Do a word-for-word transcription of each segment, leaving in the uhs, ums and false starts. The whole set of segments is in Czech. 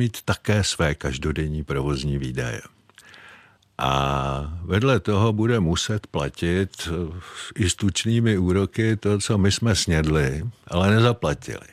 mít také své každodenní provozní výdaje. A vedle toho bude muset platit i s tučnými úroky to, co my jsme snědli, ale nezaplatili.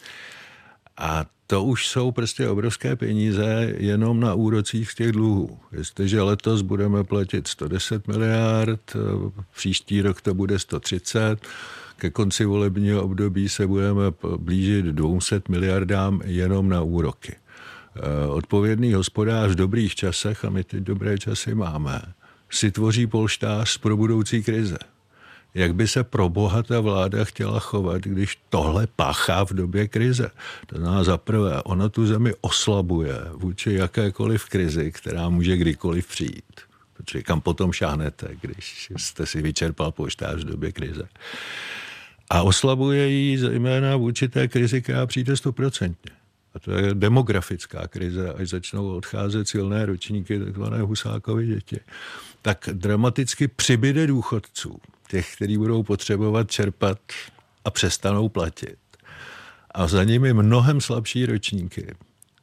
A to už jsou prostě obrovské peníze jenom na úrocích z těch dluhů. Jestliže letos budeme platit sto deset miliard, příští rok to bude sto třicet, ke konci volebního období se budeme blížit dvě stě miliardám jenom na úroky. Odpovědný hospodář v dobrých časech, a my ty dobré časy máme, si tvoří polštář pro budoucí krize. Jak by se pro boha ta vláda chtěla chovat, když tohle páchá v době krize? To znamená za prvé, ona tu zemi oslabuje vůči jakékoliv krizi, která může kdykoliv přijít. Protože kam potom šáhnete, když jste si vyčerpal polštář v době krize. A oslabuje ji zejména vůči té krizi, která přijde stoprocentně. A to je demografická krize, až začnou odcházet silné ročníky, takzvané Husákovy děti. Tak dramaticky přibyde důchodců, těch, kteří budou potřebovat čerpat a přestanou platit. A za nimi mnohem slabší ročníky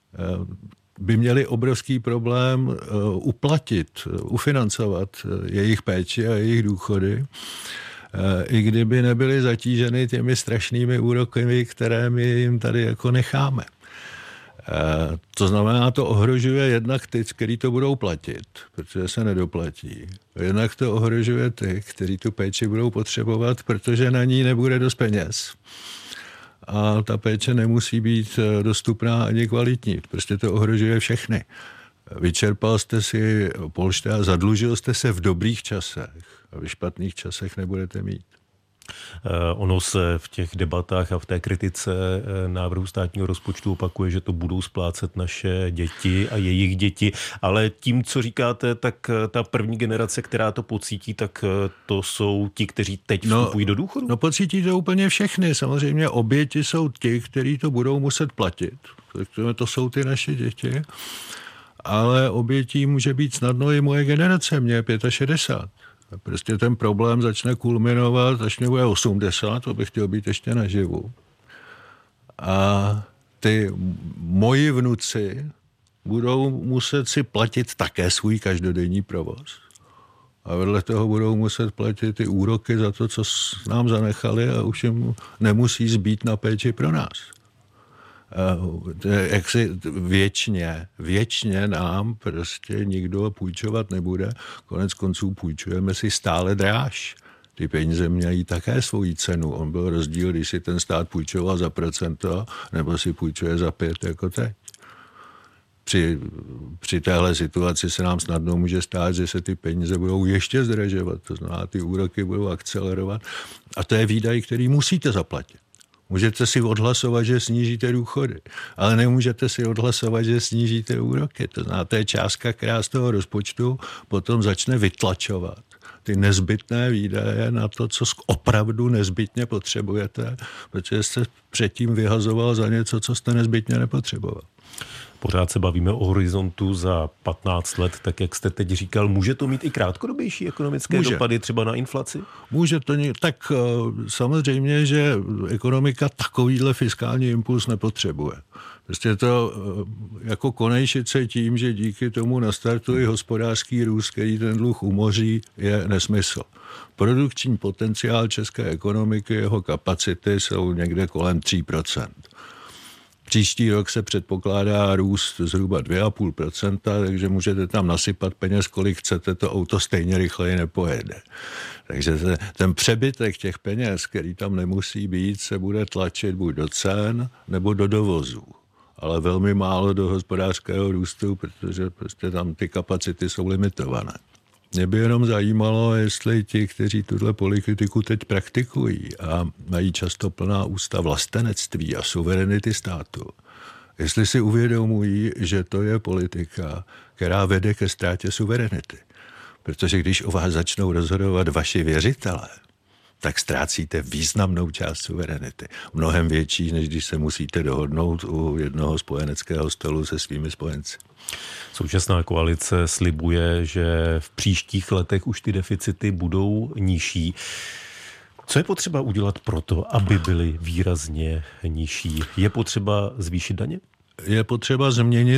by měli obrovský problém uplatit, ufinancovat jejich péči a jejich důchody, i kdyby nebyly zatíženy těmi strašnými úroky, které my jim tady jako necháme. To znamená, to ohrožuje jednak ty, kteří to budou platit, protože se nedoplatí. Jednak to ohrožuje ty, kteří tu péči budou potřebovat, protože na ní nebude dost peněz. A ta péče nemusí být dostupná ani kvalitní. Prostě to ohrožuje všechny. Vyčerpal jste si polštář, zadlužil jste se v dobrých časech a v špatných časech nebudete mít. Ono se v těch debatách a v té kritice návrhu státního rozpočtu opakuje, že to budou splácet naše děti a jejich děti, ale tím, co říkáte, tak ta první generace, která to pocítí, tak to jsou ti, kteří teď vstupují no, do důchodu? No pocítí to úplně všechny. Samozřejmě oběti jsou ti, kteří to budou muset platit. To jsou ty naše děti. Ale obětí může být snadno i moje generace, mě je šedesát pět. Prostě ten problém začne kulminovat, až mě bude osmdesát, to bych chtěl být ještě naživu. A ty moji vnuci budou muset si platit také svůj každodenní provoz. A vedle toho budou muset platit ty úroky za to, co nám zanechali a už jim nemusí zbýt na péči pro nás. Jak si věčně, věčně nám prostě nikdo půjčovat nebude. Konec konců půjčujeme si stále dráž. Ty peníze mějí také svoji cenu. On byl rozdíl, když si ten stát půjčoval za procento, nebo si půjčuje za pět jako teď. Při, při téhle situaci se nám snadno může stát, že se ty peníze budou ještě zdražovat. To znamená, ty úroky budou akcelerovat. A to je výdaj, který musíte zaplatit. Můžete si odhlasovat, že snížíte důchody, ale nemůžete si odhlasovat, že snížíte úroky. To znamená, to je částka, která z toho rozpočtu potom začne vytlačovat ty nezbytné výdaje na to, co opravdu nezbytně potřebujete, protože jste předtím vyhazoval za něco, co jste nezbytně nepotřeboval. Pořád se bavíme o horizontu za patnáct let, tak jak jste teď říkal. Může to mít i krátkodobější ekonomické Může. dopady třeba na inflaci? Může to, tak samozřejmě, že ekonomika takovýhle fiskální impuls nepotřebuje. Prostě to jako konejšice tím, že díky tomu nastartuje hospodářský růst, který ten dluh umoří, je nesmysl. Produkční potenciál české ekonomiky, jeho kapacity jsou někde kolem tři procenta. Příští rok se předpokládá růst zhruba dvě celá pět procenta, takže můžete tam nasypat peněz, kolik chcete, to auto stejně rychleji nepojede. Takže ten přebytek těch peněz, který tam nemusí být, se bude tlačit buď do cen, nebo do dovozů. Ale velmi málo do hospodářského růstu, protože prostě tam ty kapacity jsou limitované. Mě by jenom zajímalo, jestli ti, kteří tuhle politiku teď praktikují a mají často plná ústa vlastenectví a suverenity státu, jestli si uvědomují, že to je politika, která vede ke ztrátě suverenity. Protože když o vás začnou rozhodovat vaši věřitelé, tak ztrácíte významnou část suverenity. Mnohem větší, než když se musíte dohodnout u jednoho spojeneckého stolu se svými spojenci. Současná koalice slibuje, že v příštích letech už ty deficity budou nižší. Co je potřeba udělat proto, aby byly výrazně nižší? Je potřeba zvýšit daně? Je potřeba změnit